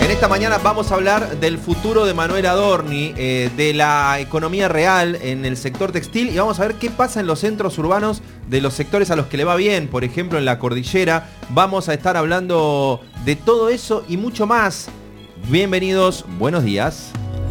En esta mañana vamos a hablar del futuro de Manuel Adorni, de la economía real en el sector textil y vamos a ver qué pasa en los centros urbanos de los sectores a los que le va bien, por ejemplo en la cordillera. Vamos a estar hablando de todo eso y mucho más. Bienvenidos, buenos días.